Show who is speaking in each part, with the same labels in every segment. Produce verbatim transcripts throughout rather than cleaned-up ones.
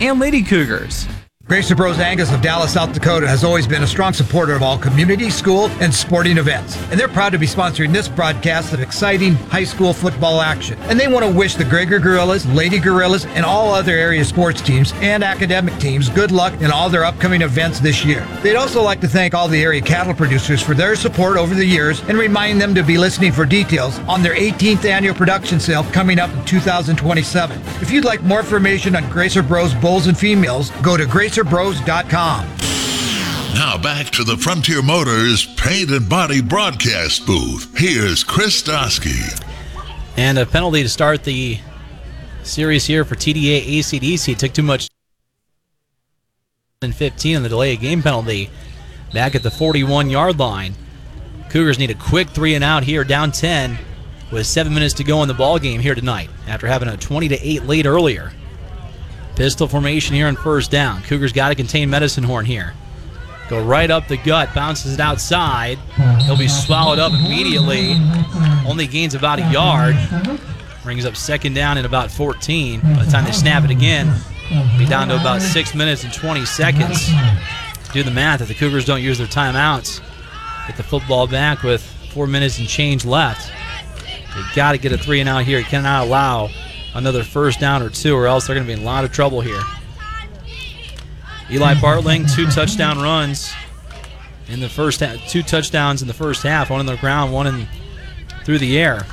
Speaker 1: and Lady Cougars.
Speaker 2: Gracer Bros Angus of Dallas, South Dakota has always been a strong supporter of all community, school, and sporting events. And they're proud to be sponsoring this broadcast of exciting high school football action. And they want to wish the Gregor Gorillas, Lady Gorillas, and all other area sports teams and academic teams good luck in all their upcoming events this year. They'd also like to thank all the area cattle producers for their support over the years and remind them to be listening for details on their eighteenth annual production sale coming up in two thousand twenty-seven. If you'd like more information on Gracer Bros bulls and females, go to gracer bros dot com.
Speaker 3: Now back to the Frontier Motors Paint and Body broadcast booth. Here's Chris Dosky.
Speaker 4: And a penalty to start the series here for T D A A C D C. Took too much in fifteen on the delay of game penalty back at the forty-one-yard line. Cougars need a quick three and out here, down ten with seven minutes to go in the ball game here tonight after having a twenty to eight lead earlier. Pistol formation here on first down. Cougars got to contain Medicine Horn here. Go right up the gut, bounces it outside. He'll be swallowed up immediately. Only gains about a yard. Brings up second down in about fourteen. By the time they snap it again, be down to about six minutes and twenty seconds. Do the math. If the Cougars don't use their timeouts, get the football back with four minutes and change left. They got to get a three and out here. You cannot allow another first down or two, or else they're going to be in a lot of trouble here. Eli Bartling, two touchdown runs in the first half, two touchdowns in the first half, one on the ground, one in through the air.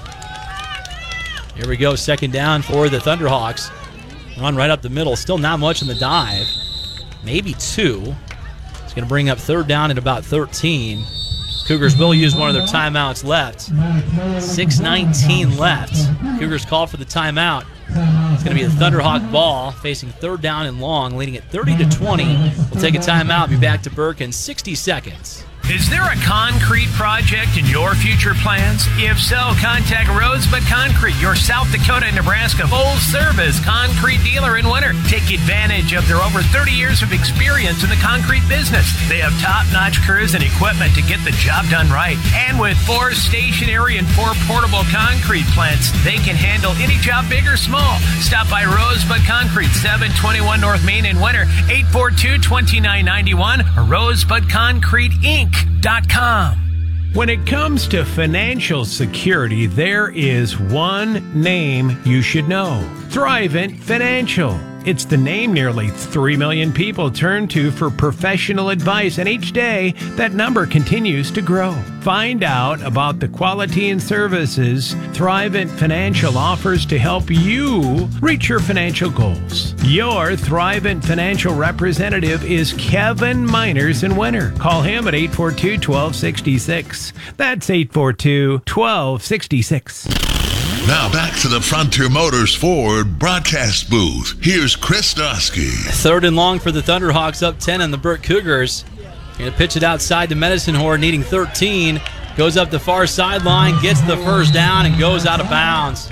Speaker 4: Here we go, second down for the Thunderhawks. Run right up the middle, still not much in the dive, maybe two. It's going to bring up third down at about thirteen. Cougars will use one of their timeouts left. six nineteen left. Cougars call for the timeout. It's going to be a Thunderhawk ball facing third down and long, leading at thirty to twenty. We'll take a timeout, be back to Burke in sixty seconds.
Speaker 5: Is there a concrete project in your future plans? If so, contact Rosebud Concrete, your South Dakota and Nebraska full-service concrete dealer in winter. Take advantage of their over thirty years of experience in the concrete business. They have top-notch crews and equipment to get the job done right. And with four stationary and four portable concrete plants, they can handle any job, big or small. Stop by Rosebud Concrete, seven twenty-one North Main in winter, eight four two, two nine nine one, or rosebud concrete inc dot com.
Speaker 6: When it comes to financial security, there is one name you should know: Thrivent Financial. It's the name nearly three million people turn to for professional advice, and each day that number continues to grow. Find out about the quality and services Thrivent Financial offers to help you reach your financial goals. Your Thrivent Financial representative is Kevin Miners in Winter. Call him at eight four two, one two six six. That's eight four two, one two six six.
Speaker 3: Now back to the Frontier Motors Ford broadcast booth. Here's Chris Dosky.
Speaker 4: Third and long for the Thunderhawks, up ten on the Burke Cougars. Going to pitch it outside to Medicine Horn, needing thirteen. Goes up the far sideline, gets the first down, and goes out of bounds.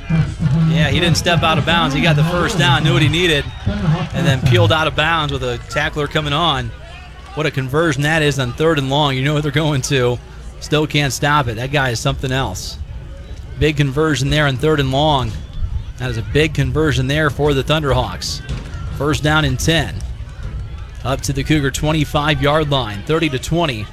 Speaker 4: Yeah, he didn't step out of bounds. He got the first down, knew what he needed, and then peeled out of bounds with a tackler coming on. What a conversion that is on third and long. You know what they're going to. Still can't stop it. That guy is something else. Big conversion there on third and long. That is a big conversion there for the Thunderhawks. First down and ten. Up to the Cougar twenty-five-yard line, thirty to twenty.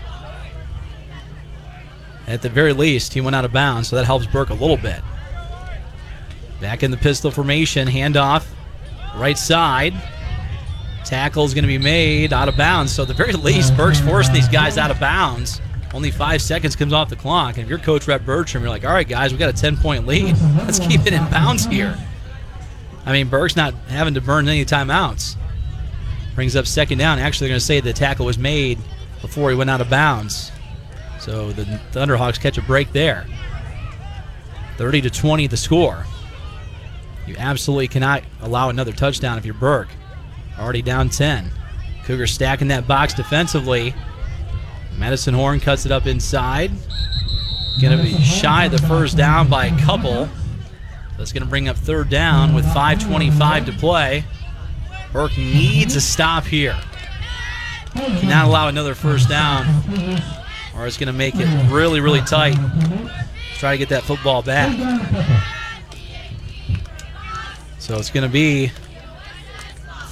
Speaker 4: At the very least, he went out of bounds, so that helps Burke a little bit. Back in the pistol formation, handoff, right side. Tackle is going to be made out of bounds, so at the very least, Burke's forcing these guys out of bounds. Only five seconds comes off the clock, and if you're Coach Rhett Bertram, you're like, all right, guys, we got a ten-point lead. Let's keep it in bounds here. I mean, Burke's not having to burn any timeouts. Brings up second down. Actually, they're going to say the tackle was made before he went out of bounds. So the Thunderhawks catch a break there. thirty to twenty the score. You absolutely cannot allow another touchdown if you're Burke. Already down ten. Cougars stacking that box defensively. Medicine Horn cuts it up inside. Going to be shy of the first down by a couple. That's going to bring up third down with five twenty-five to play. Burke needs a stop here. Cannot allow another first down, or it's going to make it really, really tight. Try to get that football back. So it's going to be